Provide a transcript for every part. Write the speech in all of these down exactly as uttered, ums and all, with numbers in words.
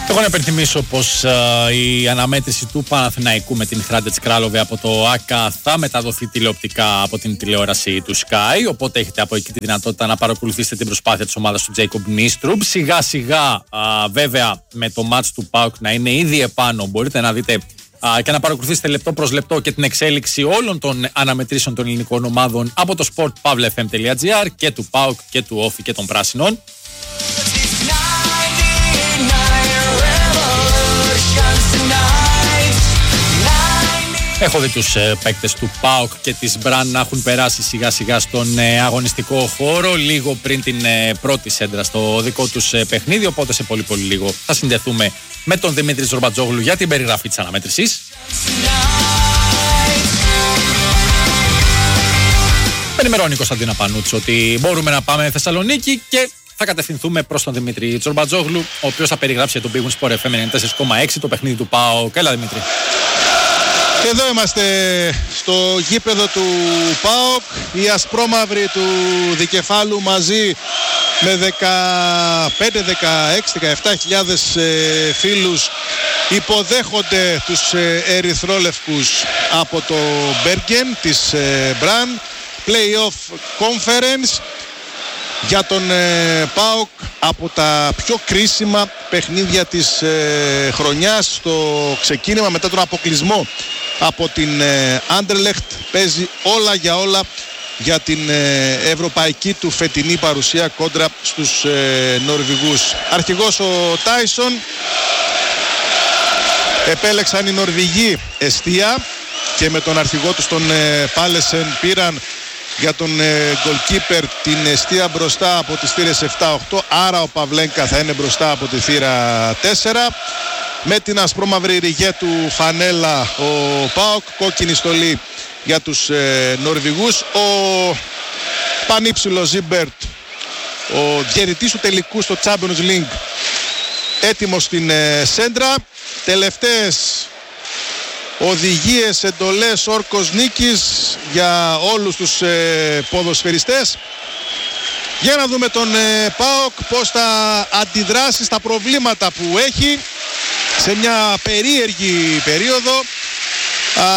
Εγώ να υπενθυμίσω πως uh, η αναμέτρηση του Παναθηναϊκού με την Hrádec Králové από το ΆΚΑ θα μεταδοθεί τηλεοπτικά από την τηλεόραση του Sky, οπότε έχετε από εκεί τη δυνατότητα να παρακολουθήσετε την προσπάθεια της ομάδας του Jacob Nistroup. Σιγά σιγά uh, βέβαια με το μάτς του ΠΑΟΚ να είναι ήδη επάνω, μπορείτε να δείτε uh, και να παρακολουθήσετε λεπτό προς λεπτό και την εξέλιξη όλων των αναμετρήσεων των ελληνικών ομάδων από το sport pavla f m dot g r και του ΠΑΟΚ και του Όφη και των Πράσινων. Έχω δει τους ε, παίκτες του ΠΑΟΚ και της Μπραν να έχουν περάσει σιγά σιγά στον ε, αγωνιστικό χώρο λίγο πριν την ε, πρώτη σέντρα στο δικό τους ε, παιχνίδι, οπότε σε πολύ πολύ λίγο θα συνδεθούμε με τον Δημήτρη Ζορμπατζόγλου για την περιγραφή της αναμέτρησης. Ενημερώνει η Κωνσταντίνα Πανούτσου ότι μπορούμε να πάμε Θεσσαλονίκη και θα κατευθυνθούμε προς τον Δημήτρη Τζορμπατζόγλου, ο οποίος θα περιγράψει για τον Big Win Sport εφ εμ ενενήντα τέσσερα κόμμα έξι το παιχνίδι του ΠΑΟΚ. Έλα Δημήτρη. Εδώ είμαστε στο γήπεδο του ΠΑΟΚ, οι ασπρόμαυροι του δικεφάλου μαζί με δεκαπέντε, δεκαέξι, δεκαεπτά χιλιάδες ε, φίλους υποδέχονται τους ε, ερυθρόλευκους από το Μπέργκεν της ε, Μπραν Play-off Conference για τον ε, ΠΑΟΚ από τα πιο κρίσιμα παιχνίδια της ε, χρονιάς. Στο ξεκίνημα μετά τον αποκλεισμό από την ε, Anderlecht παίζει όλα για όλα για την ε, ευρωπαϊκή του φετινή παρουσία κόντρα στους ε, Νορβηγούς. Αρχηγός ο Τάισον, επέλεξαν οι Νορβηγοί εστία και με τον αρχηγό τους τον ε, Πάλεσεν πήραν για τον ε, goalkeeper την εστία μπροστά από τις θύρες επτά οκτώ, άρα ο Παυλένκα θα είναι μπροστά από τη θύρα τέσσερα. Με την ασπρόμαυρη ριγέ του φανέλα ο ΠΑΟΚ, κόκκινη στολή για τους ε, Νορβηγούς. Ο πανύψηλος Ζίμπερτ, ο διαιτητής του τελικού στο Champions League, έτοιμος στην ε, σέντρα. Τελευταίες οδηγίες, εντολές, όρκος νίκης για όλους τους ε, ποδοσφαιριστές. Για να δούμε τον ε, ΠΑΟΚ πώς θα αντιδράσει στα προβλήματα που έχει σε μια περίεργη περίοδο. Α,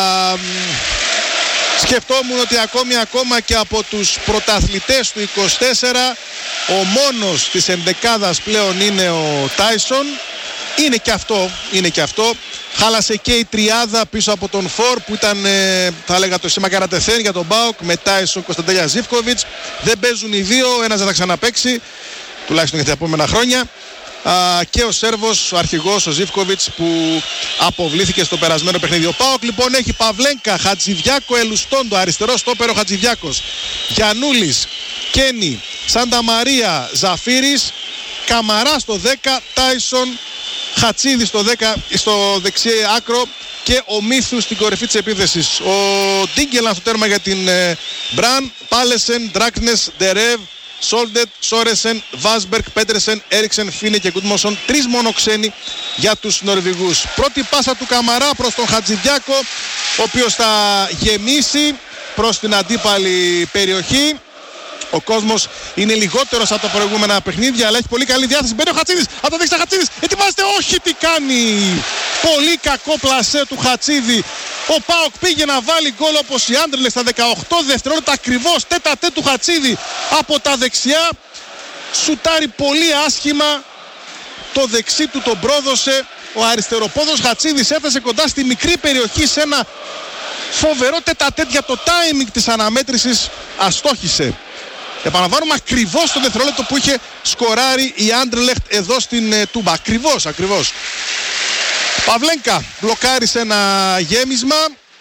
σκεφτόμουν ότι ακόμη ακόμα και από τους πρωταθλητές του είκοσι τέσσερα ο μόνος της ενδεκάδας πλέον είναι ο Τάισον. Είναι και αυτό, είναι και αυτό. Χάλασε και η τριάδα πίσω από τον Φορ που ήταν, ε, θα έλεγα, το σήμα καρατεθέν για τον ΠΑΟΚ με Τάισον, Κωνσταντέλια, Ζίβκοβιτς. Δεν παίζουν οι δύο, ένας δεν θα ξαναπαίξει, τουλάχιστον για τα επόμενα χρόνια. Α, και ο Σέρβος, ο αρχηγός, ο Ζίβκοβιτς, που αποβλήθηκε στο περασμένο παιχνίδι. Ο ΠΑΟΚ λοιπόν έχει Παυλένκα, Χατζηδιάκο, Ελουστόντο, αριστερό στόπερο Χατζηδιάκος, Γιαννούλης, Κένι, Σάντα Μαρία, Ζαφύρης, Καμαρά στο δέκα, Τάισον, Χατσίδη στο, δέκα, στο δεξί άκρο και ο Μίθου στην κορυφή της επίθεσης. Ο Ντίγκελαν στο τέρμα για την ε, Μπραν, Πάλεσεν, Ντράκνες, Ντερεύ, Σόλντετ, Σόρεσεν, Βάσμπερκ, Πέτρεσεν, Έριξεν, Φίνε και Γκούντμονσον. Τρεις μόνο ξένοι για τους Νορβηγούς. Πρώτη πάσα του Καμαρά προς τον Χατζηδιάκο, ο οποίος θα γεμίσει προς την αντίπαλη περιοχή. Ο κόσμος είναι λιγότερος από τα προηγούμενα παιχνίδια, αλλά έχει πολύ καλή διάθεση. Μπαίνει ο Χατσίδης, από το δεξιά Χατσίδης, ετοιμάζεται, όχι τι κάνει! Πολύ κακό πλασέ του Χατσίδη. Ο ΠΑΟΚ πήγε να βάλει γκολ όπως η Anderlecht στα δεκαοκτώ δευτερόλεπτα ακριβώς, τέτα τέτ του Χατσίδη από τα δεξιά. Σουτάρει πολύ άσχημα, το δεξί του τον πρόδωσε. Ο αριστεροπόδος Χατσίδης έφτασε κοντά στη μικρή περιοχή σε ένα φοβερό τέτα τέτ για το timing της αναμέτρησης, αστόχησε. Επαναλαμβάνουμε ακριβώς το δευτερόλεπτο που είχε σκοράρει η Anderlecht εδώ στην ε, Τούμπα. Ακριβώς, ακριβώς. Παυλένκα μπλοκάρισε ένα γέμισμα.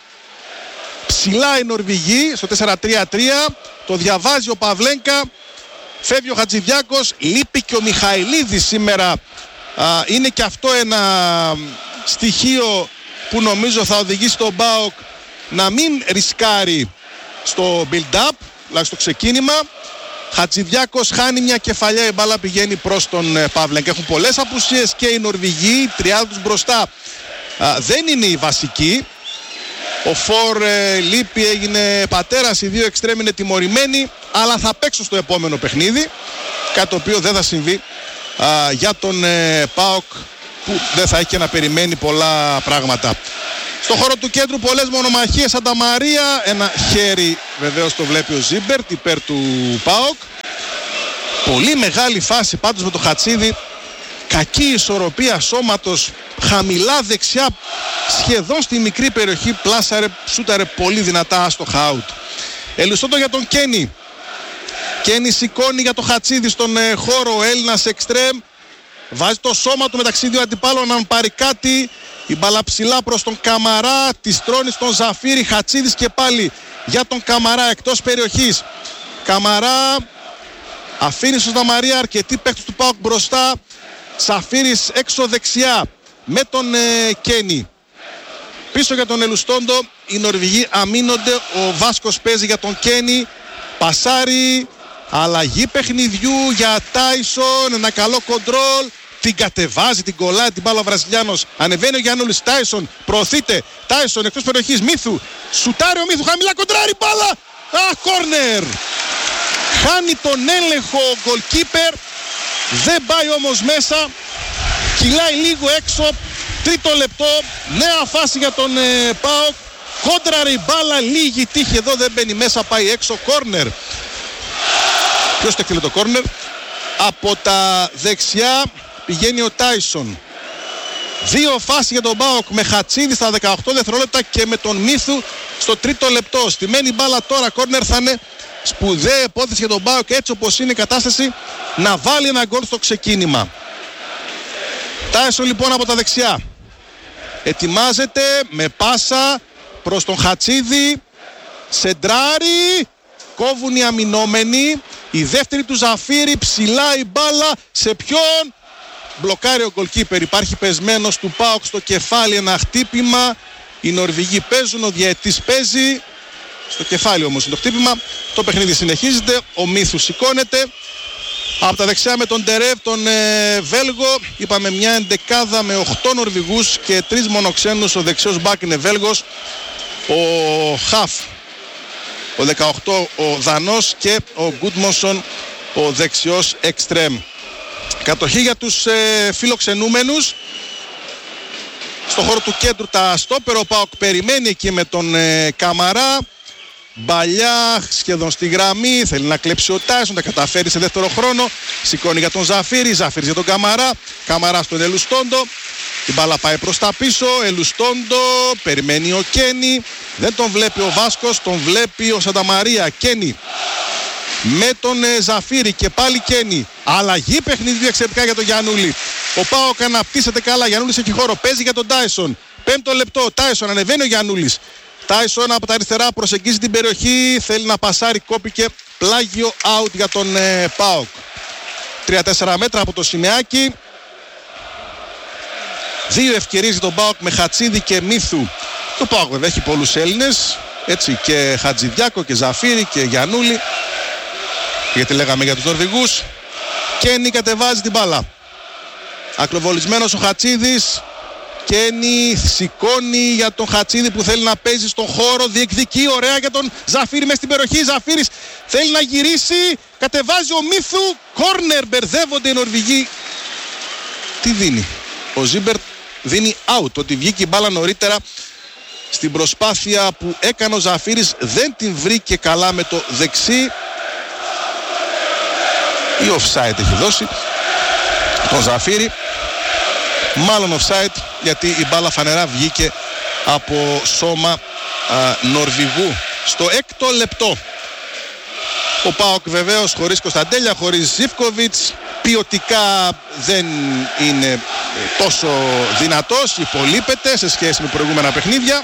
Ψηλά οι Νορβηγοί στο τέσσερα τρία τρία. Το διαβάζει ο Παυλένκα. Φεύγει ο Χατζηδιάκος. Λείπει και ο Μιχαηλίδης σήμερα. Α, είναι και αυτό ένα στοιχείο που νομίζω θα οδηγήσει τον ΠΑΟΚ να μην ρισκάρει στο build-up, δηλαδή στο ξεκίνημα. Χατζηδιάκος χάνει μια κεφαλιά, η μπάλα πηγαίνει προς τον ε, Παύλενκα. Έχουν πολλές απουσίες και οι Νορβηγοί, η τριάδα τους μπροστά α, δεν είναι η βασική. Ο Φορ ε, λείπει, έγινε πατέρας, οι δύο εξτρέμ είναι τιμωρημένοι, αλλά θα παίξουν στο επόμενο παιχνίδι, κάτι το οποίο δεν θα συμβεί α, για τον ε, ΠΑΟΚ που δεν θα έχει και να περιμένει πολλά πράγματα. Στο χώρο του κέντρου πολλές μονομαχίες. Σανταμαρία, ένα χέρι βεβαίως το βλέπει ο Ζίμπερτ υπέρ του ΠΑΟΚ. Πολύ μεγάλη φάση πάντως με το Χατσίδη. Κακή ισορροπία σώματος, χαμηλά δεξιά, σχεδόν στη μικρή περιοχή, πλάσαρε, σούταρε πολύ δυνατά, άστοχα out. Ελουστόντο για τον Κένι. Κένι σηκώνει για το Χατσίδη στον ε, χώρο, ο Έλληνας εξτρέμ. Βάζει το σώμα του μεταξύ δύο αντιπάλων, αν πάρει κάτι. Η μπάλα ψηλά προς τον Καμαρά, τη στρώνει στον Ζαφύρη. Χατσίδης και πάλι για τον Καμαρά εκτός περιοχής. Καμαρά αφήνει στον Σανταμαρία, αρκετοί παίκτες του ΠΑΟΚ μπροστά. Σαφίρης έξω δεξιά με τον ε, Κένι. Πίσω για τον Ελουστόντο οι Νορβηγοί αμήνονται. Ο Βάσκος παίζει για τον Κένι. Πασάρι, αλλαγή παιχνιδιού για Τάισον. Ένα καλό κοντρόλ. Την κατεβάζει, την κολλάει την μπάλα ο Βραζιλιάνος. Ανεβαίνει ο Γιαννούλης. Τάισον προωθείται. Τάισον εκτός περιοχής. Μίθου. Σουτάρει ο Μίθου. Χαμηλά κοντράρει μπάλα. Α, κόρνερ. Χάνει τον έλεγχο ο γκολκίπερ. Δεν πάει όμως μέσα. Κυλάει λίγο έξω. Τρίτο λεπτό. Νέα φάση για τον ε, ΠΑΟΚ. Κόντραρε η μπάλα. Λίγη τύχη εδώ. Δεν μπαίνει μέσα. Πάει έξω. Κόρνερ. Ποιος το έκτειλε το κόρνερ? Από τα δεξιά πηγαίνει ο Τάισον. Δύο φάσεις για τον ΠΑΟΚ με Χατσίδη στα δεκαοκτώ δευτερόλεπτα και με τον Μίθου στο τρίτο λεπτό. Στημένη μπάλα τώρα. Κόρνερ θα είναι σπουδαία υπόθεση για τον ΠΑΟΚ, έτσι όπως είναι η κατάσταση, να βάλει ένα γκολ στο ξεκίνημα. Τάισον λοιπόν από τα δεξιά. Ετοιμάζεται με πάσα προς τον Χατσίδη. Σεντράρι. Κόβουν οι αμυνόμενοι. Η δεύτερη του Ζαφύρη. Ψηλά η μπάλα. Σε ποιον? Μπλοκάρει ο γκολκίπερ. Υπάρχει πεσμένος του ΠΑΟΚ στο κεφάλι. Ένα χτύπημα. Οι Νορβηγοί παίζουν. Ο διαιτής παίζει. Στο κεφάλι όμως είναι το χτύπημα. Το παιχνίδι συνεχίζεται. Ο Μίθου σηκώνεται. Από τα δεξιά με τον Ντερέβ, τον ε, Βέλγο. Είπαμε μια εντεκάδα με οκτώ Νορβηγούς και τρεις μονοξένους. Ο δεξιός μπακ είναι Βέλγος. Ο Χαφ, ο δεκαοκτώ, ο Δανός, και ο Γκούτμονσον, ο δεξιός εξτρέμ. Κατοχή για τους ε, φιλοξενούμενους. Στο χώρο του κέντρου τα στόπερ. Ο ΠΑΟΚ περιμένει εκεί με τον ε, Καμαρά. Μπαλιά σχεδόν στη γραμμή. Θέλει να κλέψει ο Τάισον. Τα καταφέρει σε δεύτερο χρόνο. Σηκώνει για τον Ζαφύρη. Ζαφύρη για τον Καμαρά. Καμαρά στον Ελουστόντο. Η μπάλα πάει προς τα πίσω. Ελουστόντο. Περιμένει ο Κένι. Δεν τον βλέπει ο Βάσκος. Τον βλέπει ο Σανταμαρία. Κένι με τον ε, Ζαφύρη και πάλι Κένι. Αλλαγή παιχνιδιού εξαιρετικά για τον Γιαννούλη. Ο ΠΑΟΚ αναπτύσσεται καλά. Γιαννούλης έχει χώρο. Παίζει για τον Τάισον. Πέμπτο λεπτό. Τάισον, ανεβαίνει ο Γιαννούλης. Τάισον από τα αριστερά προσεγγίζει την περιοχή. Θέλει να πασάρει. Κόπηκε. Πλάγιο out για τον ε, ΠΑΟΚ. τρία τέσσερα μέτρα από το σημαίακι. Δύο ευκαιρίες για τον ΠΑΟΚ με Χατσίδη και Μίθου. Το ΠΑΟΚ βέβαια έχει πολλούς Έλληνες. Έτσι, και Χατζηδιάκο και Ζαφύρη και Γιαννούλη. Γιατί λέγαμε για τους Νορβηγούς. Κένι κατεβάζει την μπάλα. Ακλοβολισμένος ο Χατσίδης. Κένι σηκώνει για τον Χατσίδη που θέλει να παίζει στον χώρο. Διεκδικεί ωραία για τον Ζαφύρη μέσα στην περιοχή. Ζαφύρης θέλει να γυρίσει. Κατεβάζει ο Μίθου. Κόρνερ, μπερδεύονται οι Νορβηγοί. Τι δίνει? Ο Ζίμπερτ δίνει out. Ότι βγήκε η μπάλα νωρίτερα. Στην προσπάθεια που έκανε ο Ζαφύρης δεν την βρήκε καλά με το δεξί. Ή offside έχει δώσει τον Ζαφύρη. Μάλλον offside, γιατί η μπάλα φανερά βγήκε από σώμα α, Νορβηγού. Στο έκτο λεπτό ο ΠΑΟΚ βεβαίως χωρίς Κωνσταντέλια, χωρίς Ζίβκοβιτς, ποιοτικά δεν είναι τόσο δυνατός, υπολείπεται σε σχέση με προηγούμενα παιχνίδια.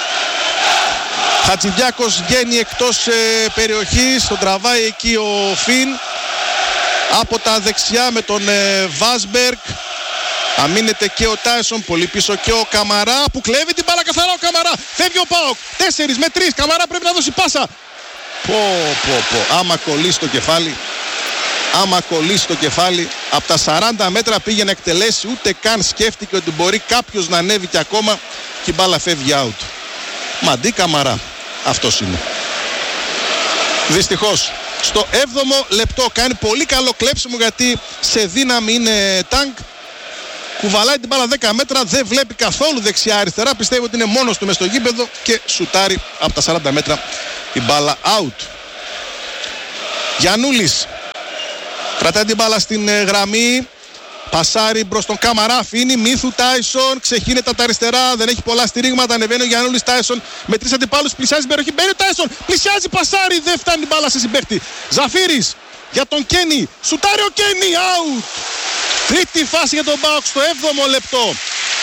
Χατζηδιάκος βγαίνει εκτός ε, περιοχής, τον τραβάει εκεί ο Φιν. Από τα δεξιά με τον ε, Βάσμπεργκ. Αμήνεται και ο Τάισον, πολύ πίσω και ο Καμαρά που κλέβει την μπάλα καθαρά ο Καμαρά. Φεύγει ο ΠΑΟΚ, τέσσερις με τρεις, Καμαρά πρέπει να δώσει πάσα. Πω πω πω, άμα κολλήσει το κεφάλι, άμα κολλήσει το κεφάλι, από τα σαράντα μέτρα πήγε να εκτελέσει, ούτε καν σκέφτηκε ότι μπορεί κάποιος να ανέβει και ακόμα και η μπάλα φεύγει out. Μαντί Καμαρά, αυτός είναι. Δυστυχώς. Στο έβδομο λεπτό κάνει πολύ καλό κλέψιμο γιατί σε δύναμη είναι τάγκ. κουβαλάει την μπάλα δέκα μέτρα, δεν βλέπει καθόλου δεξιά-αριστερά, πιστεύει ότι είναι μόνος του μες στο γήπεδο και σουτάρει από τα σαράντα μέτρα η μπάλα out. Γιαννούλης κρατάει την μπάλα στην ε, γραμμή, πασάρει μπρος τον Καμαρά, αφήνει Μίθου, Τάισον, ξεχύνεται από τα αριστερά, δεν έχει πολλά στηρίγματα, ανεβαίνει ο Γιαννούλης, Τάισον με τρεις αντιπάλους, πλησιάζει την περιοχή, μπαίνει ο Τάισον, πλησιάζει, πασάρει, δεν φτάνει μπάλα σε συμπαίχτη. Ζαφύρης για τον Κένι, σουτάρει ο Κένι, out. Τρίτη φάση για τον ΠΑΟΚ στο έβδομο λεπτό.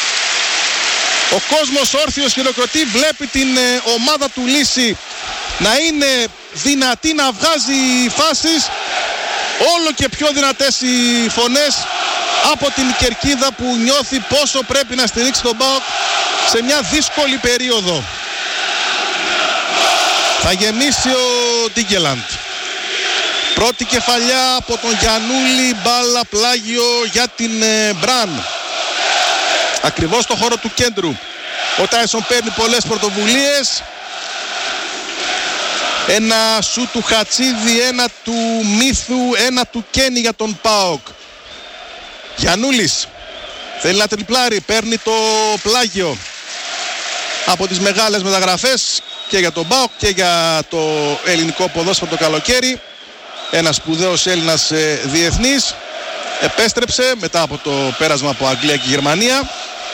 Ο κόσμος όρθιος χειροκροτεί, βλέπει την ε, ομάδα του Λύση να είναι δυνατή, να βγάζει φάσεις. Όλο και πιο δυνατές οι φωνές από την κερκίδα που νιώθει πόσο πρέπει να στηρίξει τον ΠΑΟΚ σε μια δύσκολη περίοδο. Θα γεμίσει ο Ντίγκελαντ. Πρώτη κεφαλιά από τον Γιαννούλη, μπάλα πλάγιο για την ε, Μπραν. Ακριβώς στο χώρο του κέντρου. Ο Τάισον παίρνει πολλές πρωτοβουλίες. Ένα σου του Χατσίδη, ένα του Μίθου, ένα του Κένι για τον ΠΑΟΚ. Γιαννούλης θέλει να τριπλάρει, παίρνει το πλάγιο από τις μεγάλες μεταγραφές και για τον ΠΑΟΚ και για το ελληνικό ποδόσφαιρο το καλοκαίρι. Ένας σπουδαίος Έλληνας ε, διεθνής. Επέστρεψε μετά από το πέρασμα από Αγγλία και Γερμανία.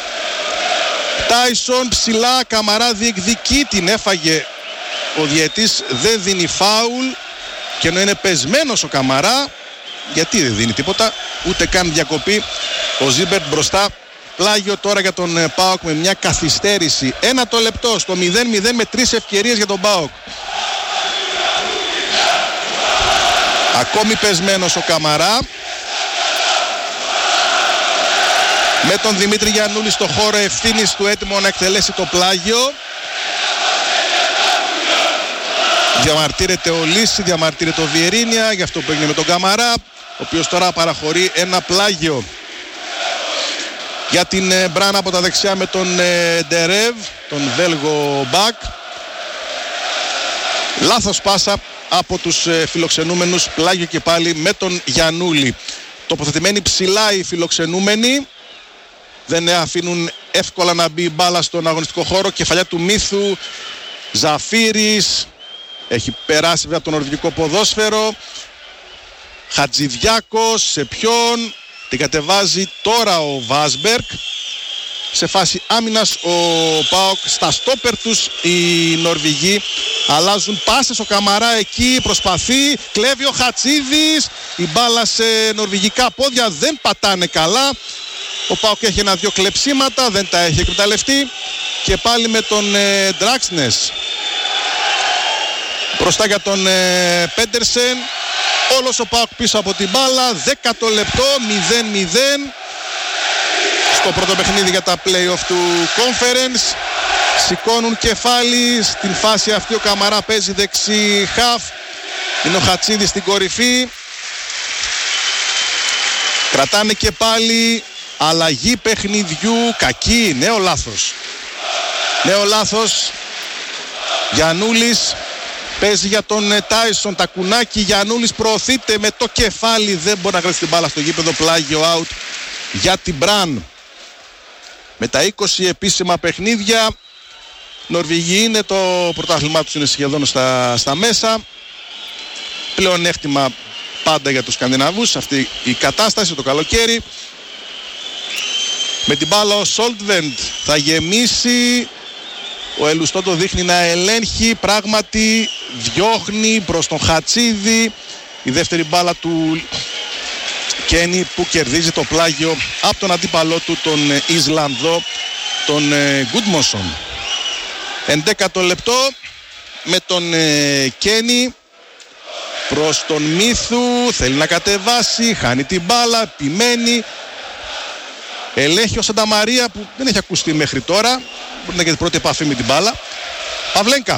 Τάισον ψηλά, Καμαρά διεκδικεί, την έφαγε ο διαιτής, δεν δίνει φάουλ και ενώ είναι πεσμένος ο Καμαρά, γιατί δεν δίνει τίποτα, ούτε καν διακοπή. Ο Ζίμπερτ μπροστά, πλάγιο τώρα για τον ΠΑΟΚ με μια καθυστέρηση. Ένα το λεπτό στο μηδέν μηδέν με τρεις ευκαιρίες για τον ΠΑΟΚ. Ακόμη πεσμένος ο Καμαρά. Με τον Δημήτρη Γιαννούλη στο χώρο ευθύνης του, έτοιμο να εκτελέσει το πλάγιο. Διαμαρτύρεται ο Λύση, διαμαρτύρεται ο Βιερίνια για αυτό που έγινε με τον Καμαρά, ο οποίος τώρα παραχωρεί ένα πλάγιο για την ε, Μπράν από τα δεξιά με τον ε, Ντερέβ, τον Βέλγο μπακ. Λάθος πάσα από τους ε, φιλοξενούμενους, πλάγιο και πάλι με τον Γιαννούλη. Τοποθετημένοι ψηλά οι φιλοξενούμενοι, δεν αφήνουν εύκολα να μπει η μπάλα στον αγωνιστικό χώρο. Κεφαλιά του Μίθου, Ζαφύρης, έχει περάσει βέβαια από το νορβηγικό ποδόσφαιρο. Χατζηδιάκος, σε ποιον, την κατεβάζει τώρα ο Βάσμπερκ. Σε φάση άμυνας ο ΠΑΟΚ, στα στόπερ τους οι Νορβηγοί αλλάζουν πάσες. Ο Καμαρά εκεί προσπαθεί, κλέβει ο Χατσίδης, η μπάλα σε νορβηγικά πόδια, δεν πατάνε καλά. Ο ΠΑΟΚ έχει ένα-δυο κλεψίματα, δεν τα έχει εκμεταλλευτεί. Και πάλι με τον ε, Ντράξνες μπροστά για τον ε, Πέντερσεν. Όλος ο ΠΑΟΚ πίσω από την μπάλα. Δέκατο λεπτό, μηδέν μηδέν στο πρώτο παιχνίδι για τα play-off του Conference. Σηκώνουν κεφάλι. Στην φάση αυτή ο Καμαρά παίζει δεξί χαφ. Είναι ο Χατσίδης στην κορυφή. Κρατάνε και πάλι. Αλλαγή παιχνιδιού, κακή, νέο λάθος. Νέο λάθος. Γιαννούλης παίζει για τον Τάισον, τα κουνάκι. Γιαννούλης προωθείται με το κεφάλι, δεν μπορεί να κρατήσει την μπάλα στο γήπεδο, πλάγιο out για την Μπραν. Με τα είκοσι επίσημα παιχνίδια, Νορβηγοί είναι, το πρωτάθλημά τους είναι σχεδόν στα, στα μέσα. Πλεονέκτημα πάντα για τους Σκανδιναβούς αυτή η κατάσταση το καλοκαίρι. Με την μπάλα ο Σόλτβεντ θα γεμίσει. Ο Ελουστό το δείχνει να ελέγχει. Πράγματι διώχνει προς τον Χατσίδη. Η δεύτερη μπάλα του Κένι που κερδίζει το πλάγιο από τον αντίπαλό του, τον Ισλανδό, τον Γκούντμοσον. Ενδέκατο λεπτό με τον Κένι προς τον Μίθου. Θέλει να κατεβάσει, χάνει την μπάλα, επιμένει. Ελέγχει ο Σανταμαρία που δεν έχει ακουστεί μέχρι τώρα. Μπορεί να είναι και την πρώτη επαφή με την μπάλα. Παυλένκα.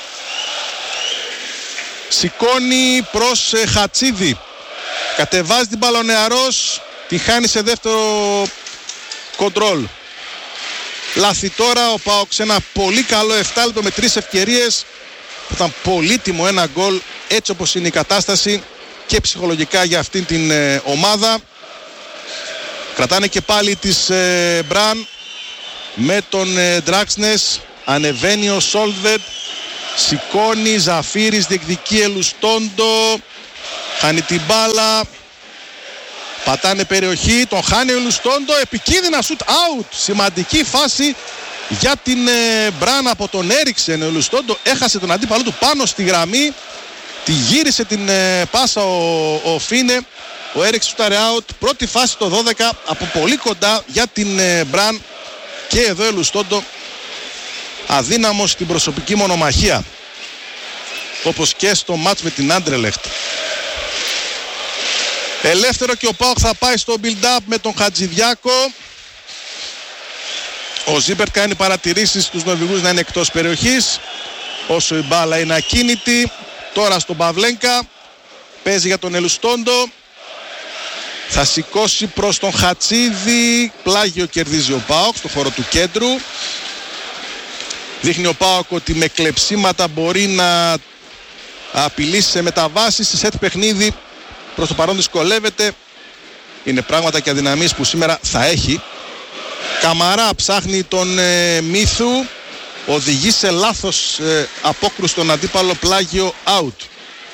Σηκώνει προς ε, Χατσίδη. Κατεβάζει την μπάλα ο νεαρός. Τη χάνει σε δεύτερο κοντρόλ. Λάθη τώρα. Ο ΠΑΟΚ σε ένα πολύ καλό εφτά λεπτό με τρεις ευκαιρίες. Ήταν πολύτιμο ένα γκολ έτσι όπως είναι η κατάσταση και ψυχολογικά για αυτήν την ε, ομάδα. Κρατάνε και πάλι της ε, Μπραν με τον ε, Ντράξνες. Ανεβαίνει ο Σόλβετ, σηκώνει, Ζαφύρης διεκδικεί Ελουστόντο, χάνει την μπάλα, πατάνε περιοχή, τον χάνει ο Ελουστόντο, επικίνδυνα shoot out, σημαντική φάση για την ε, Μπραν από τον Έριξεν. Ο Ελουστόντο έχασε τον αντίπαλο του πάνω στη γραμμή, τη γύρισε την ε, πάσα ο, ο Φίνε, ο Έριξεν σούταρε out, πρώτη φάση το δώδεκα από πολύ κοντά για την ε, Μπραν και εδώ Ελουστόντο αδύναμος στην προσωπική μονομαχία, όπως και στο μάτς με την Άντρελεχτ. Ελεύθερο και ο ΠΑΟΚ θα πάει στο build-up με τον Χατζηδιάκο. Ο Ζίμπερτ κάνει παρατηρήσεις στους Νορβηγούς να είναι εκτός περιοχής, όσο η μπάλα είναι ακίνητη. Τώρα στον Παυλένκα, παίζει για τον Ελουστόντο, θα σηκώσει προς τον Χατσίδη, πλάγιο κερδίζει ο ΠΑΟΚ στο χώρο του κέντρου. Δείχνει ο ΠΑΟΚ ότι με κλεψίματα μπορεί να απειλήσει σε μεταβάσεις. Σε σετ παιχνίδι προς το παρόν δυσκολεύεται. Είναι πράγματα και αδυναμίες που σήμερα θα έχει. Καμαρά ψάχνει τον ε, Μίθου, οδηγεί σε λάθος ε, απόκρουση στον αντίπαλο, πλάγιο out.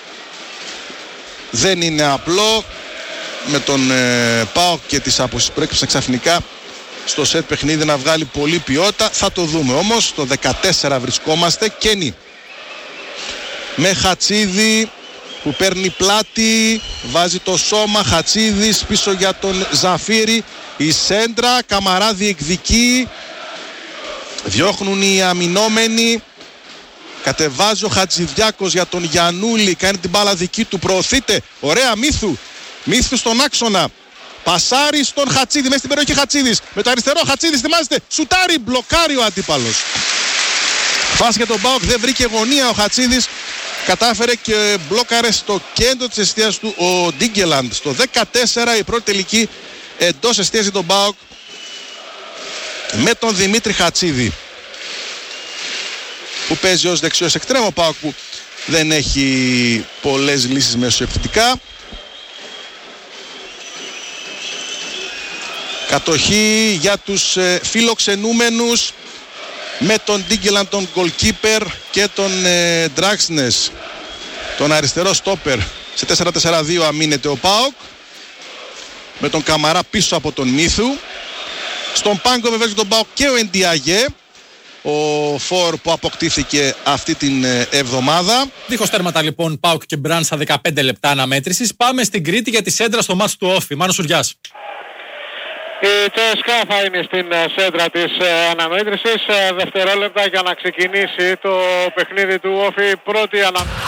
Δεν είναι απλό με τον ε, ΠΑΟΚ και τις αποσύσεις που προέκυψαν ξαφνικά στο σετ παιχνίδι να βγάλει πολύ ποιότητα. Θα το δούμε όμως. Στο δεκατέσσερα βρισκόμαστε. Κένι με Χατσίδη που παίρνει πλάτη, βάζει το σώμα. Χατσίδης πίσω για τον Ζαφύρη, η σέντρα, Καμαρά διεκδικεί, διώχνουν οι αμυνόμενοι, κατεβάζει ο Χατζηδιάκος για τον Γιαννούλη, κάνει την μπάλα δική του, προωθείται, ωραία Μίθου, Μίθου στον άξονα, πασάρι στον Χατσίδη, μέσα στην περιοχή Χατσίδης, με το αριστερό Χατσίδης, θυμάστε, σουτάρι, μπλοκάρει ο αντίπαλος. Φάση για τον ΠΑΟΚ, δεν βρήκε γωνία ο Χατσίδης, κατάφερε και μπλόκαρε στο κέντρο της εστίας του ο Ντίγκελαντ. Στο δεκατέσσερα η πρώτη τελική εντός εστίας για τον ΠΑΟΚ με τον Δημήτρη Χατσίδη που παίζει ως δεξιός εκτρέμ. Ο ΠΑΟΚ που δεν έχει πολλές λύσεις μεσοεπιθετικά. Κατοχή για τους ε, φιλοξενούμενους με τον Ντίγκελαντ, τον goalkeeper, και τον ε, Ντράξνες, τον αριστερό στόπερ. Σε τέσσερα τέσσερα δύο αμήνεται ο ΠΑΟΚ με τον Καμαρά πίσω από τον Μίθου. Στον πάγκο βέβαια τον ΠΑΟΚ και ο Εντιαγέ, ο φορ που αποκτήθηκε αυτή την ε, εβδομάδα. Δίχως τέρματα λοιπόν ΠΑΟΚ και Μπραν στα δεκαπέντε λεπτά αναμέτρησης. Πάμε στην Κρήτη για τη σέντρα στο μάτς του Όφη. Μάνος Σουριάς. Η Τσέσκα θα είναι στην σέντρα της αναμέτρησης. Δευτερόλεπτα για να ξεκινήσει το παιχνίδι του Όφη. Πρώτη αναμέτρηση.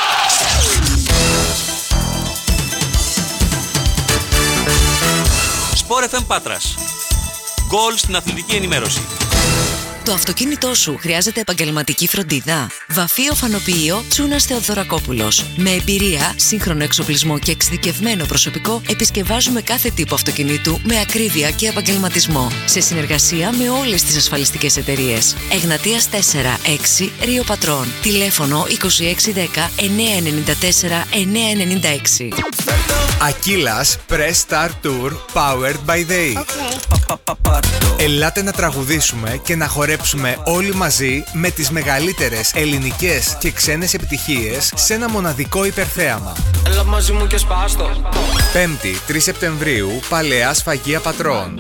Sport εφ εμ Πάτρας. Γκολ στην αθλητική ενημέρωση. Το αυτοκίνητό σου χρειάζεται επαγγελματική φροντίδα? Βαφείο Φανοποιείο Τσούνας Θεοδωρακόπουλος. Με εμπειρία, σύγχρονο εξοπλισμό και εξειδικευμένο προσωπικό, επισκευάζουμε κάθε τύπο αυτοκινήτου με ακρίβεια και επαγγελματισμό. Σε συνεργασία με όλες τις ασφαλιστικές εταιρείες. Εγνατίας τέσσερα έξι Ρίο Πατρών. Τηλέφωνο είκοσι έξι δέκα εννιακόσια ενενήντα τέσσερα εννιακόσια ενενήντα έξι. Ακύλας Press Star Tour Powered by Day. Okay. Ελάτε να τραγουδήσουμε και να χορέψουμε όλοι μαζί με τις μεγαλύτερες ελληνικές και ξένες επιτυχίες σε ένα μοναδικό υπερθέαμα. Έλα μαζί μου και σπάστο. Πέμπτη, τρεις Σεπτεμβρίου, Παλαιά Σφαγεία Πατρών.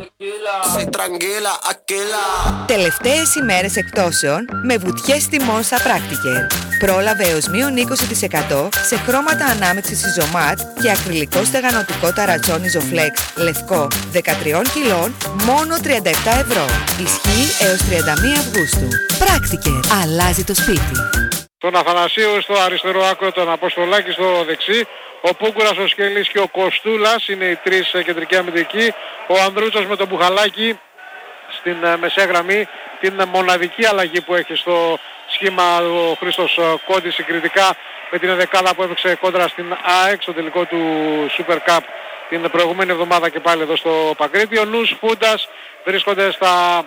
Τελευταίες ημέρες εκπτώσεων με βουτιές τιμών στα Practiker. Πρόλαβε έως μείον είκοσι τοις εκατό σε χρώματα ανάμειξης Ιζωμάτ και ακριλικό στεγανοτικό ταρατσόν Ιζοφλέξ λευκό δεκατρία κιλών μόνο τριάντα επτά ευρώ. Ισχύει έως τριάντα μία Αυγούστου. Practiker. Αλλάζει το σπίτι. Τον Αθανασίου στο αριστερό άκρο, τον Αποστολάκη στο δεξί, ο Πούγκουρας, ο Σκελής και ο Κοστούλας είναι οι τρεις κεντρικοί αμυντικοί. Ο Ανδρούτσος με τον Μπουχαλάκη στην μεσαία γραμμή, την μοναδική αλλαγή που έχει στο σχήμα ο Χρήστος Κόντης συγκριτικά με την δεκάδα που έπαιξε κόντρα στην ΑΕΚ στο τελικό του Super Cup την προηγούμενη εβδομάδα και πάλι εδώ στο Παγκρίτιο. Νους Φούντας βρίσκονται στα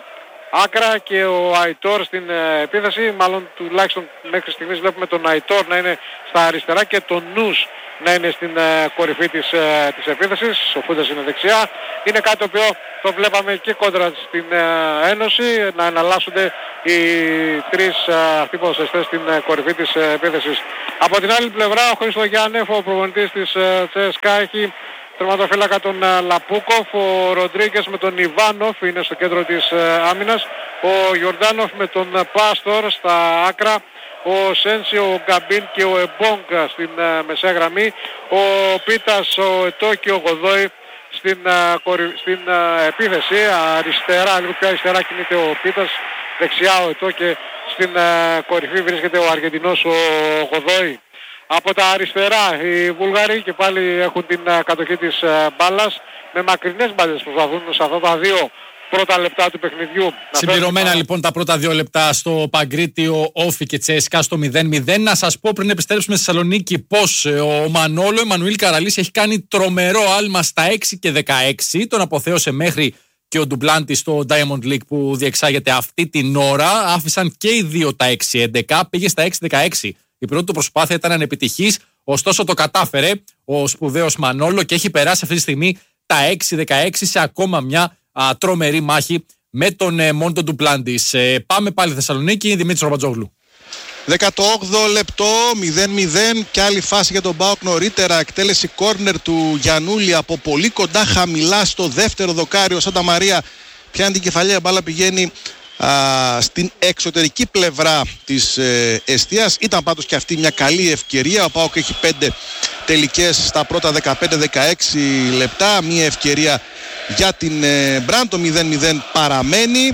άκρα και ο Αϊτόρ στην ε, επίθεση. Μάλλον τουλάχιστον μέχρι στιγμής βλέπουμε τον Αϊτόρ να είναι στα αριστερά και τον Νους να είναι στην ε, κορυφή της, ε, της επίθεσης. Ο Φούντας είναι δεξιά. Είναι κάτι το οποίο το βλέπαμε και κόντρα στην ε, Ένωση, να εναλλάσσονται οι τρεις ε, αυτοί ποδοσφαιριστές στην ε, κορυφή της ε, επίθεσης. Από την άλλη πλευρά ο Χρήστο Γιάννεφ, ο προπονητής της ε, Τσέσκα, έχει τερματοφύλακα τον ε, Λαπούκοφ, ο Ροντρίγκες με τον Ιβάνοφ είναι στο κέντρο της ε, άμυνας, ο Γιορντάνοφ με τον ε, Πάστορ στα άκρα, ο Σένσι, ο Γκαμπίν και ο Εμπόγκα στην uh, μεσαία γραμμή, ο Πίτας, ο Ετώ και ο Γοδόη στην, uh, κορυ... στην uh, επίθεση, αριστερά, λίγο πιο αριστερά κινείται ο Πίτας, δεξιά ο Ετώ και στην uh, κορυφή βρίσκεται ο Αργεντινός ο Γοδόη. Από τα αριστερά οι Βούλγαροι και πάλι έχουν την uh, κατοχή της uh, μπάλας, με μακρινές μπάλες προσπαθούν σε αυτά τα δύο πρώτα λεπτά του παιχνιδιού. Συμπληρωμένα λοιπόν τα πρώτα δύο λεπτά στο Παγκρίτιο, Όφη και Τσέσκα στο μηδέν μηδέν. Να σας πω πριν επιστρέψουμε στη Θεσσαλονίκη πως ο Μανόλο, ο Εμμανουήλ Καραλής, έχει κάνει τρομερό άλμα στα έξι και δεκαέξι. Τον αποθέωσε μέχρι και ο Ντουμπλάντη στο Diamond League που διεξάγεται αυτή την ώρα. Άφησαν και οι δύο τα έξι έντεκα, πήγε στα έξι δεκαέξι. Η πρώτη του προσπάθεια ήταν ανεπιτυχής, ωστόσο το κατάφερε ο σπουδαίος Μανόλο και έχει περάσει αυτή τη στιγμή τα έξι δεκαέξι σε ακόμα μια Α, τρομερή μάχη με τον ε, Μόντο Ντουπλάντης. Ε, πάμε πάλι Θεσσαλονίκη, Δημήτρης Ρομπατζόγλου. δεκαοκτώ λεπτό, μηδέν μηδέν και άλλη φάση για τον ΠΑΟΚ νωρίτερα. Εκτέλεση κόρνερ του Γιαννούλη από πολύ κοντά, χαμηλά στο δεύτερο δοκάριο. Σάντα Μαρία πιάνει την κεφαλιά, η μπάλα πηγαίνει α, στην εξωτερική πλευρά της ε, εστίας. Ήταν πάντως και αυτή μια καλή ευκαιρία. Ο ΠΑΟΚ έχει πέντε τελικές στα πρώτα δεκαπέντε δεκαέξι λεπτά. Μια ευκαιρία για την ε, Μπραν, το μηδέν μηδέν παραμένει.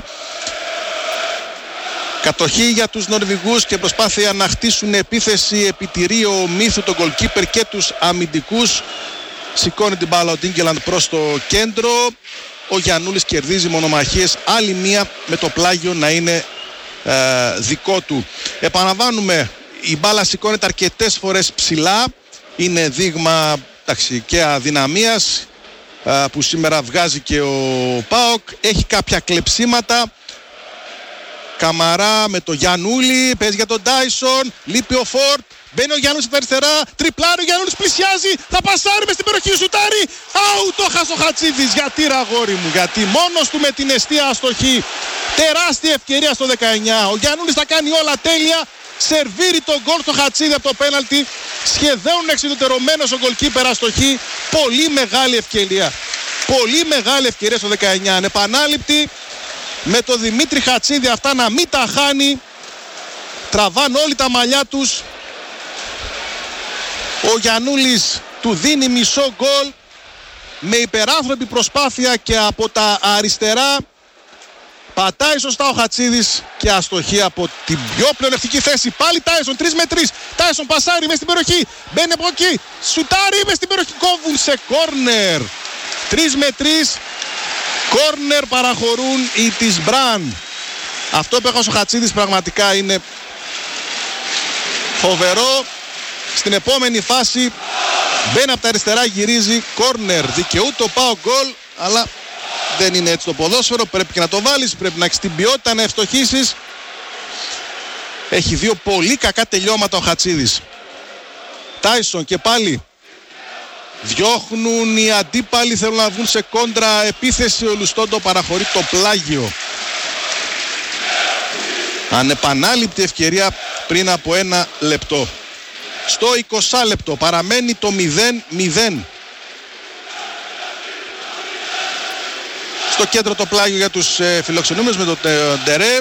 Κατοχή για τους Νορβηγούς και προσπάθεια να χτίσουν επίθεση, επιτηρείο Μύθου, τον goalkeeper και τους αμυντικούς. Σηκώνει την μπάλα ο Ντίνγκελαντ προς το κέντρο. Ο Γιαννούλης κερδίζει μονομαχίες, άλλη μία με το πλάγιο να είναι ε, δικό του. Επαναλαμβάνουμε, η μπάλα σηκώνεται αρκετές φορές ψηλά. Είναι δείγμα εντάξει, και αδυναμίας που σήμερα βγάζει και ο ΠΑΟΚ. Έχει κάποια κλεψίματα. Καμαρά με το Γιαννούλη, παίζει για τον Τάισον, λείπει ο Φόρτ, μπαίνει ο Γιαννούλης από τα αριστερά, τριπλάρει, ο Γιαννούλης πλησιάζει, θα πασάρει μες στην περιοχή, σουτάρει, αου, το χάσο Χατσίδης. Γιατί ρε αγόρι μου, γιατί μόνος του με την εστία αστοχή, τεράστια ευκαιρία στο δεκαεννιά, ο Γιαννούλης θα κάνει όλα τέλεια, σερβίρει τον γκολ στο Χατσίδη από το πέναλτι, σχεδόν εξιδωτερωμένος ο γκολκίπερ αστοχή, πολύ μεγάλη ευκαιρία, πολύ μεγάλη ευκαιρία στο δεκαεννιά, ανεπανάληπτη. Με το Δημήτρη Χατσίδη αυτά να μην τα χάνει. Τραβάνε όλοι τα μαλλιά τους. Ο Γιαννούλης του δίνει μισό γκολ με υπεράνθρωπη προσπάθεια και από τα αριστερά. Πατάει σωστά ο Χατσίδης και αστοχή από την πιο πλεονεκτική θέση. Πάλι Τάισον, τρία με τρία. Τάισον πασάρει μες στην περιοχή. Μπαίνει από εκεί. Σουτάρει μες στην περιοχή. Κόβουν σε κόρνερ. τρία με τρία. Κόρνερ παραχωρούν οι της Μπραν. Αυτό που έχασε ο Χατσίδης πραγματικά είναι φοβερό. Στην επόμενη φάση μπαίνει από τα αριστερά, γυρίζει κόρνερ. Δικαιούται ο ΠΑΟΚ γκολ, αλλά δεν είναι έτσι το ποδόσφαιρο. Πρέπει και να το βάλεις, πρέπει να έχεις την ποιότητα να ευστοχίσεις. Έχει δύο πολύ κακά τελειώματα ο Χατσίδης. Τάισον και πάλι διώχνουν οι αντίπαλοι, θέλουν να βγουν σε κόντρα επίθεση. Ο Λουστόντο παραχωρεί το πλάγιο. Ανεπανάληπτη ευκαιρία πριν από ένα λεπτό. Στο είκοσι λεπτό παραμένει το μηδέν μηδέν. Στο κέντρο το πλάγιο για τους ε, φιλοξενούμενους με τον Ντερέβ.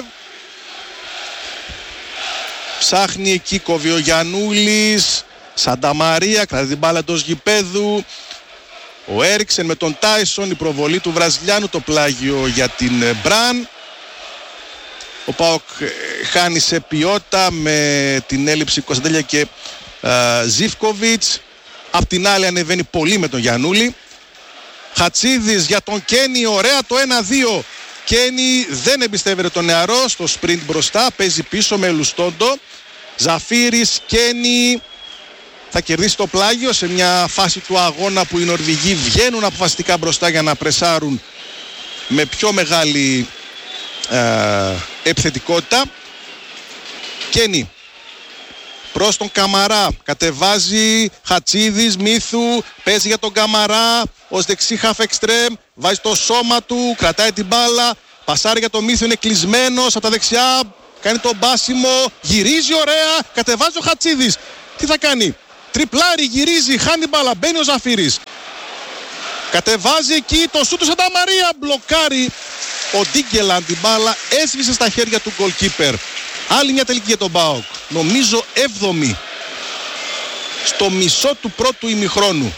Ψάχνει εκεί, κόβει ο Γιαννούλης. Σάντα Μαρία, κρατάει την μπάλα εντός γηπέδου. Ο Έριξεν με τον Τάισον, η προβολή του Βραζιλιάνου, το πλάγιο για την Μπραν. Ο ΠΑΟΚ χάνει σε ποιότητα με την έλλειψη Κωνσταντέλια και uh, Ζίβκοβιτς. Απ' την άλλη ανεβαίνει πολύ με τον Γιαννούλη. Χατσίδης για τον Κένι, ωραία το ένα δύο. Κένι δεν εμπιστεύεται τον νεαρό στο σπριντ μπροστά, παίζει πίσω με Λουστόντο. Ζαφίρης, Κένι θα κερδίσει το πλάγιο σε μια φάση του αγώνα που οι Νορβηγοί βγαίνουν αποφασιστικά μπροστά για να πρεσάρουν με πιο μεγάλη ε, επιθετικότητα. Κένι προς τον Καμαρά, κατεβάζει Χατσίδης, Μίθου, παίζει για τον Καμαρά ως δεξί half extreme, βάζει το σώμα του, κρατάει την μπάλα, πασάρει για τον Μίθου, είναι κλεισμένος από τα δεξιά, κάνει τον μπάσιμο, γυρίζει ωραία, κατεβάζει ο Χατσίδης. Τι θα κάνει? Τριπλάρι, γυρίζει, χάνει μπάλα, μπαίνει ο Ζαφύρης. Κατεβάζει εκεί το σούτ του Σανταμαρία, μπλοκάρει ο Ντίγκελαν την μπάλα, έσβησε στα χέρια του goalkeeper. Άλλη μια τελική για τον ΠΑΟΚ. Νομίζω έβδομη στο μισό του πρώτου ημιχρόνου.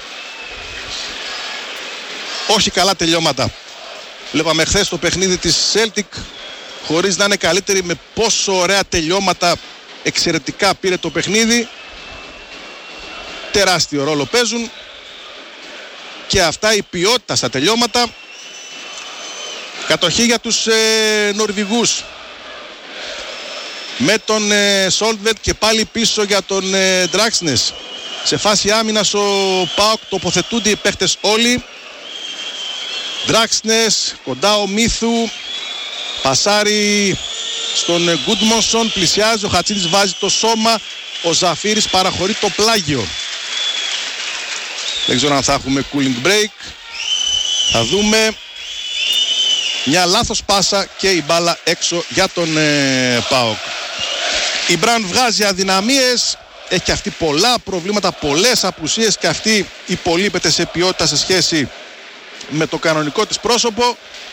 Όχι καλά τελειώματα. Βλέπαμε χθες το παιχνίδι της Celtic χωρίς να είναι καλύτερη, με πόσο ωραία τελειώματα εξαιρετικά πήρε το παιχνίδι. Τεράστιο ρόλο παίζουν και αυτά, η ποιότητα στα τελειώματα. Κατοχή για τους ε, Νορβηγούς με τον ε, Σόλτβετ και πάλι πίσω για τον ε, Ντράξνες. Σε φάση άμυνας ο ΠΑΟΚ, τοποθετούνται οι παίχτες όλοι. Ντράξνες, κοντά ο Μίθου, πασάρει στον ε, Γκούντμονσον, πλησιάζει, ο Χατσίδης βάζει το σώμα, ο Ζαφύρης παραχωρεί το πλάγιο. Δεν ξέρω αν θα έχουμε cooling break, θα δούμε. Μια λάθος πάσα και η μπάλα έξω για τον ε, ΠΑΟΚ. Η Μπραν βγάζει αδυναμίες, έχει και αυτή πολλά προβλήματα, πολλές απουσίες και αυτή υπολείπεται σε ποιότητα σε σχέση με το κανονικό της πρόσωπο.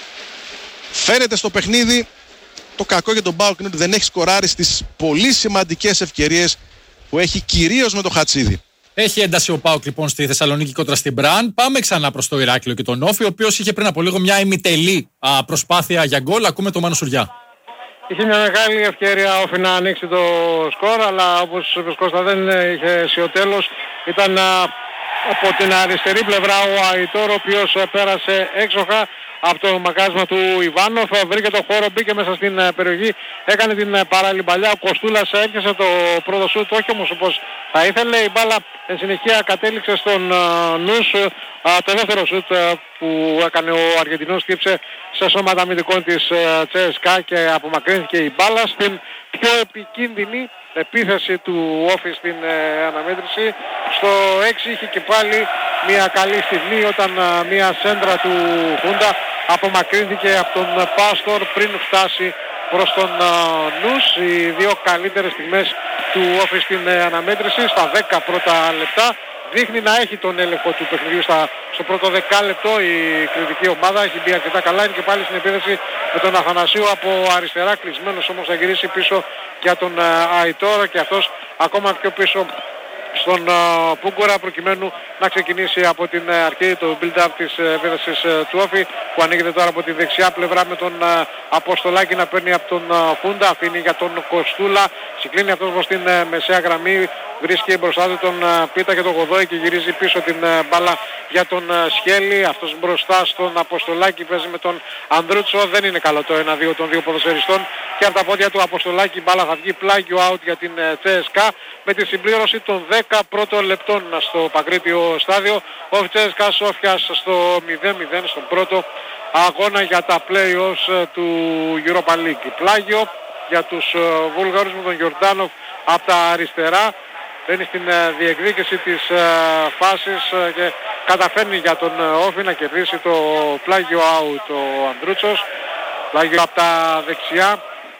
Φαίνεται στο παιχνίδι. Το κακό για τον ΠΑΟΚ είναι ότι δεν έχει σκοράρει στις πολύ σημαντικές ευκαιρίες που έχει, κυρίως με το Χατσίδη. Έχει ένταση ο ΠΑΟΚ λοιπόν στη Θεσσαλονίκη κόντρα στην Μπραν. Πάμε ξανά προς το Ηράκλειο και τον Όφη, ο οποίος είχε πριν από λίγο μια ημιτελή α, προσπάθεια για γκολ. Ακούμε τον Μάνο Σουριά. Είχε μια μεγάλη ευκαιρία Όφη να ανοίξει το σκορ, αλλά όπως είπες Κώστα δεν είχε αισιοτέλος. Ήταν α, από την αριστερή πλευρά ο Αϊτόρ, ο οποίος πέρασε έξοχα από το μακάσμα του Ιβάνοφ, βρήκε το χώρο, μπήκε μέσα στην περιοχή, έκανε την παράλληλη παλιά, ο Κοστούλας έπιασε το πρώτο σούτ, όχι όμως όπως θα ήθελε, η μπάλα εν συνεχεία κατέληξε στον uh, Νους, uh, το δεύτερο σούτ uh, που έκανε ο Αργεντινός, χτύψε σε σώματα αμυντικών της uh, Τσέσκα και απομακρύνθηκε η μπάλα στην πιο επικίνδυνη επίθεση του Όφη στην ε, αναμέτρηση. Στο έξι είχε και πάλι μια καλή στιγμή όταν ε, μια σέντρα του Χούντα απομακρύνθηκε από τον ε, Πάστορ πριν φτάσει προς τον ε, Νους. Οι δύο καλύτερες στιγμές του Όφη στην ε, αναμέτρηση στα δέκα πρώτα λεπτά. Δείχνει να έχει τον έλεγχο του παιχνιδιού στα, στο πρώτο δεκάλεπτο η κριτική ομάδα. Έχει μπει αρκετά καλά, είναι και πάλι στην επίθεση με τον Αθανασίου από αριστερά, κλεισμένος όμως θα γυρίσει πίσω για τον uh, Αϊτόρα και αυτός ακόμα πιο πίσω στον uh, Πούγκορα, προκειμένου να ξεκινήσει από την uh, αρχή το build-up της uh, επίθεσης uh, του Όφη, που ανοίγεται τώρα από τη δεξιά πλευρά με τον uh, Αποστολάκη να παίρνει από τον uh, Φούντα, αφήνει για τον Κοστούλα, συγκλίνει αυτός προς την uh, μεσαία γραμμή, βρίσκει μπροστά του τον uh, Πίτα και τον Γοδόη και γυρίζει πίσω την uh, μπάλα για τον uh, Σχέλη. Αυτός μπροστά στον Αποστολάκη παίζει με τον Ανδρούτσο. Δεν είναι καλό το ένα δύο των δύο ποδοσφαιριστών και από τα πόδια του Αποστολάκη η μπάλα θα βγει πλάγιο out για την uh, Τσέσκα με τη συμπλήρωση των δέκα πρώτων λεπτών στο Παγκρίτιο στάδιο. Ο Τσέσκα Σόφιας στο μηδέν μηδέν στον πρώτο αγώνα για τα play-offs uh, του Europa League. Πλάγιο για τους uh, Βούλγαρους με τον Γιορτάνοφ από τα αριστερά. Μπαίνει στην uh, διεκδίκηση της uh, φάσης uh, και καταφέρνει για τον uh, Όφη να κερδίσει το πλάγιο out ο Ανδρούτσος. Πλάγιο από τα δεξιά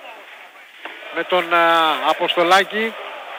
με τον uh, Αποστολάκη.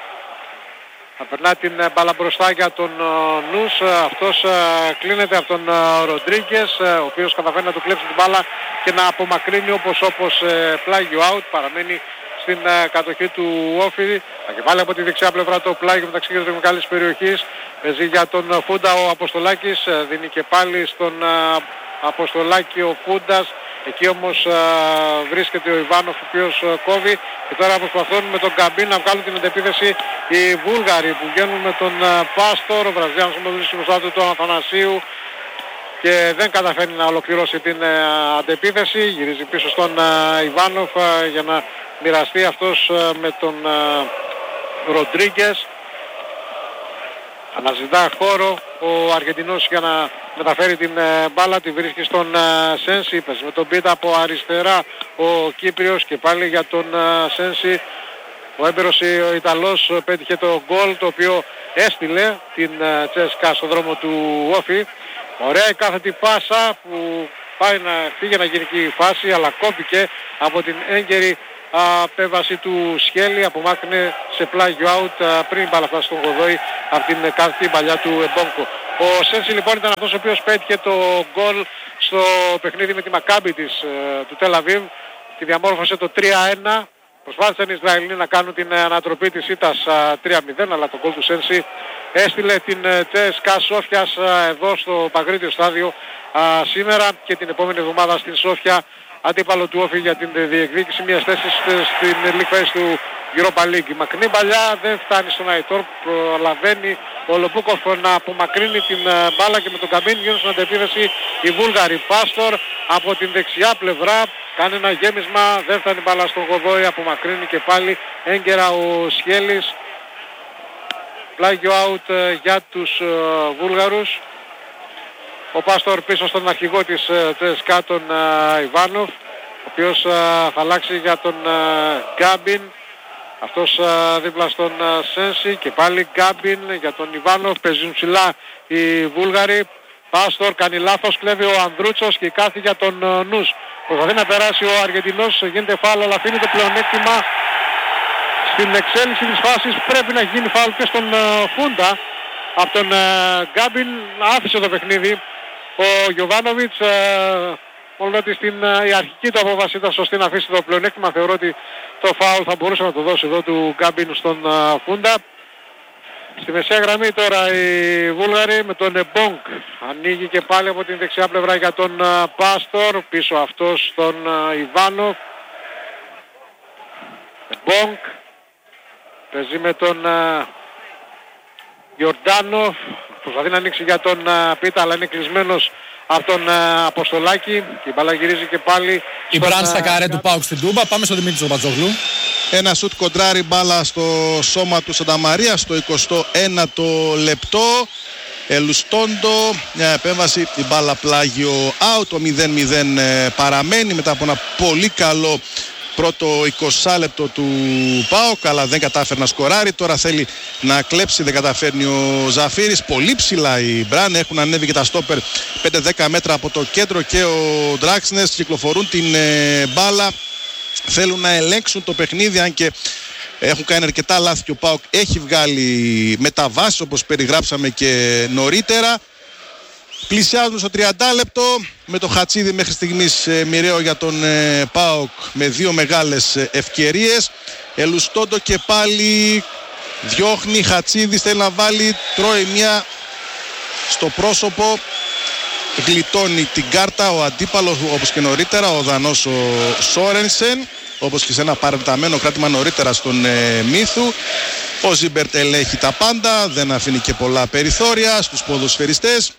Θα περνά την uh, μπάλα μπροστά για τον uh, Νους. Uh, αυτός uh, κλείνεται από τον uh, Ροντρίγκες, uh, ο οποίος καταφέρνει να του κλέψει την μπάλα και να απομακρύνει όπως όπως uh, πλάγιο out. Παραμένει στην uh, κατοχή του Όφη. Θα και πάλι από τη δεξιά πλευρά το πλάγιο μεταξύ και μεγάλης περιοχής. Παίζει για τον uh, Φούντα ο Αποστολάκης. Uh, δίνει και πάλι στον uh, Αποστολάκη ο Φούντας. Εκεί όμως uh, βρίσκεται ο Ιβάνοφ, ο οποίος uh, κόβει. Και τώρα προσπαθούν με τον Καμπίν να βγάλουν την αντεπίθεση οι Βούλγαροι που βγαίνουν με τον uh, Πάστορ. Ο Βραζιάνος όμως βρίσκει μπροστά του τον Αθανασίου και δεν καταφέρνει να ολοκληρώσει την uh, αντεπίθεση. Γυρίζει πίσω στον uh, Ιβάνοφ uh, για να μοιραστεί αυτός uh, με τον uh, Ροντρίγκες. Αναζητά χώρο ο Αργεντινός για να μεταφέρει την ε, μπάλα, τη βρίσκει στον ε, Σένσι, πες με τον Πίτα από αριστερά ο Κύπριος και πάλι για τον ε, Σένσι. Ο έμπειρος ο Ιταλός πέτυχε το γκολ το οποίο έστειλε την ε, Τσέσκα στον δρόμο του Όφη. Ωραία η κάθετη πάσα που πάει να φύγει να γίνει και η φάση, αλλά κόπηκε από την έγκαιρη απέβαση του Σχέλη, απομάκρυνε σε πλάγιο out α, πριν η μπάλα φτάσει στον Γοδόη από την κάθετη παλιά του Εμπόνκο. Ο Σένσι λοιπόν ήταν αυτός ο οποίος πέτυχε το γκολ στο παιχνίδι με τη Μακάμπι της, ε, του Τελαβίβ, τη διαμόρφωσε το τρία ένα. Προσπάθησαν οι Ισραηλοί να κάνουν την ανατροπή της ήττας τρία μηδέν, αλλά το γκολ του Σένσι έστειλε την Τσέσκα Σόφιας εδώ στο Παγκρίτιο στάδιο α, σήμερα και την επόμενη εβδομάδα στην Σόφια, αντίπαλο του Όφη για την διεκδίκηση μιας θέσης στην League Phase του Europa League. Η μακρινή παλιά δεν φτάνει στον Αϊτόρ, προλαβαίνει ο Λοπούκοφ να απομακρύνει την μπάλα και με τον Καμπίν γίνουν στην αντεπίθεση οι Βούλγαροι. Πάστορ από την δεξιά πλευρά κάνει ένα γέμισμα, δεν φτάνει μπάλα στον Γοδόη, απομακρύνει και πάλι έγκαιρα ο Σχέλης. Πλάγιο out για τους Βούλγαρους. Ο Πάστορ πίσω στον αρχηγό της Τσέσκα, τον Ιβάνοφ, ο οποίος θα αλλάξει για τον Γκάμπιν. Αυτός δίπλα στον Σένσι και πάλι Γκάμπιν για τον Ιβάνοφ. Παίζουν ψηλά οι Βούλγαροι. Πάστορ κάνει λάθος, κλέβει ο Ανδρούτσος και κάθει για τον Νους. Προσπαθεί να περάσει ο Αργεντινός, γίνεται φάουλ, αλλά αφήνει το πλεονέκτημα στην εξέλιξη της φάσης. Πρέπει να γίνει φάουλ και στον Φούντα από τον Γκάμπιν. Άφησε το παιχνίδι ο Γιοβάνοβιτς, μόνο ότι στην η αρχική του απόβαση ήταν σωστή να αφήσει το πλεονέκτημα. Θεωρώ ότι το φάουλ θα μπορούσε να το δώσει εδώ του Γκάμπιν στον Φούντα. Στη μεσαία γραμμή τώρα οι Βούλγαροι με τον Εμπόνκ. Ανοίγει και πάλι από την δεξιά πλευρά για τον Πάστορ. Πίσω αυτός τον Ιβάνο. Εμπόνκ. Παίζει με τον Γιορτάνοφ. Προσπαθεί να ανοίξει για τον Πίτα, αλλά είναι κλεισμένος από τον Αποστολάκη. Και η μπάλα γυρίζει και πάλι. Η Μπραντ στα καρέ του Πάουκ στην Τούμπα. Πάμε στον Δημήτρη Τζομπατζόγλου. Ένα σουτ κοντράρι μπάλα στο σώμα του Σανταμαρία στο εικοστό ένατο λεπτό. Ελουστόντο, μια επέμβαση, η μπάλα πλάγιο out. Το μηδέν μηδέν παραμένει μετά από ένα πολύ καλό πρώτο είκοσι λεπτό του ΠΑΟΚ, αλλά δεν κατάφερε να σκοράρει. Τώρα θέλει να κλέψει, δεν καταφέρνει ο Ζαφύρης. Πολύ ψηλά οι Μπραν, έχουν ανέβει και τα στόπερ πέντε δέκα μέτρα από το κέντρο και ο Ντράξνες κυκλοφορούν την ε, μπάλα. Θέλουν να ελέγξουν το παιχνίδι, αν και έχουν κάνει αρκετά λάθη και ο ΠΑΟΚ έχει βγάλει μεταβάσεις όπως περιγράψαμε και νωρίτερα. Πλησιάζουν στο τριάντα λεπτό με το Χατσίδι μέχρι στιγμής ε, μοιραίο για τον ε, ΠΑΟΚ με δύο μεγάλες ε, ευκαιρίες. Ελουστόντο και πάλι διώχνει, Χατσίδι θέλει να βάλει, τρώει μια στο πρόσωπο, γλιτώνει την κάρτα ο αντίπαλος όπως και νωρίτερα, ο Δανός ο Σόρενσεν, όπως και σε ένα παραταμένο κράτημα νωρίτερα στον ε, Μύθου. Ο Ζίμπερτ ελέγχει τα πάντα, δεν αφήνει και πολλά περιθώρια στους ποδοσφαιριστές.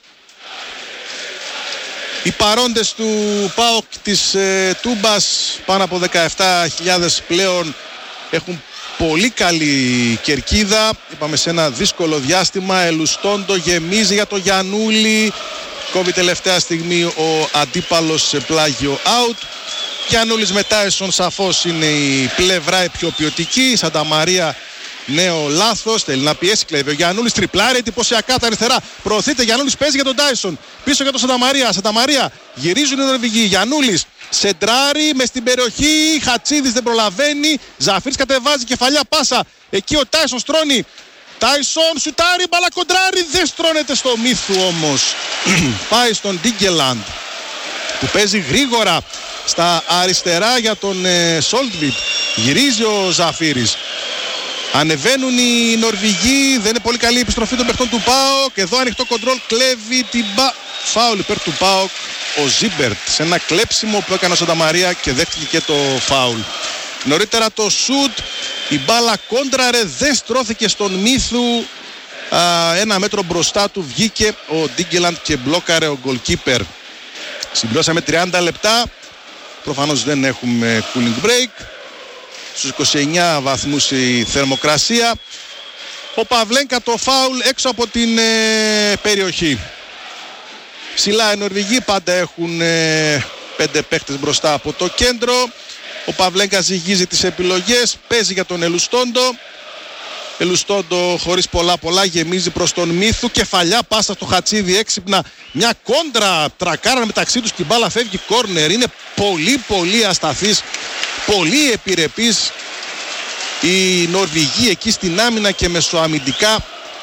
Οι παρόντες του ΠΑΟΚ της ε, Τούμπας, πάνω από δεκαεπτά χιλιάδες πλέον, έχουν πολύ καλή κερκίδα. Είπαμε σε ένα δύσκολο διάστημα. Ελουστόντο γεμίζει για το Γιαννούλη. Κόβει τελευταία στιγμή ο αντίπαλος σε πλάγιο out. Γιαννούλης με Τάισον σαφώς είναι η πλευρά η πιο ποιοτική. Σανταμαρία νέο λάθος, θέλει να πιέσει, κλέβει ο Γιαννούλης, τριπλάρει εντυπωσιακά τα αριστερά. Προωθείται, Γιαννούλης παίζει για τον Τάισον. Πίσω για τον Σανταμαρία. Σανταμαρία γυρίζουν οι Νορβηγοί. Γιαννούλης σεντράρει μες στην περιοχή. Χατσίδης δεν προλαβαίνει. Ζαφύρης κατεβάζει κεφαλιά πάσα. Εκεί ο Τάισον στρώνει. Τάισον σουτάρει, μπαλα κοντράρει. Δεν στρώνεται στο Μύθου όμως. Πάει στον Ντίγκελαντ που παίζει γρήγορα στα αριστερά για τον ε, Σόλτβιτ. Γυρίζει ο Ζαφύρης. Ανεβαίνουν οι Νορβηγοί, δεν είναι πολύ καλή η επιστροφή των παιχτών του ΠΑΟΚ. Εδώ ανοιχτό κοντρόλ, κλέβει την μπα... Φάουλ υπέρ του ΠΑΟΚ ο Ζίμπερτ σε ένα κλέψιμο που έκανε ο Σανταμαρία και δέχτηκε και το φάουλ. Νωρίτερα το σουτ, η μπάλα κόντραρε, δεν στρώθηκε στον Μύθου. Α, ένα μέτρο μπροστά του βγήκε ο Ντίγκελαντ και μπλόκαρε ο γκολκίπερ. Συμπληρώσαμε τριάντα λεπτά, προφανώς δεν έχουμε cooling break. Στους είκοσι εννιά βαθμούς η θερμοκρασία. Ο Παυλένκα το φάουλ έξω από την ε, περιοχή. Ψηλά οι Νορβηγοί πάντα έχουν ε, πέντε παίχτες μπροστά από το κέντρο. Ο Παυλέγκας ζυγίζει τις επιλογές, παίζει για τον Ελουστόντο. Ελουστόντο χωρίς πολλά πολλά γεμίζει προς τον Μίθου. Κεφαλιά πάσα στο Χατσίδι έξυπνα. Μια κόντρα τρακάρα μεταξύ τους και η μπάλα φεύγει κόρνερ. Είναι πολύ πολύ ασταθής, πολύ επιρρεπής η Νορβηγοί εκεί στην άμυνα και μεσοαμυντικά.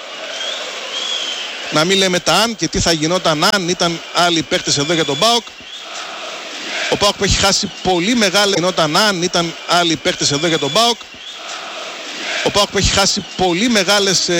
Να μην λέμε τα αν και τι θα γινόταν αν ήταν άλλοι παίκτες εδώ για τον ΠΑΟΚ. Ο ΠΑΟΚ που έχει χάσει πολύ μεγάλη γινόταν αν ήταν άλλοι παίκτες εδώ για τον ΠΑΟΚ. Ο ΠΑΟΚ που έχει χάσει πολύ μεγάλες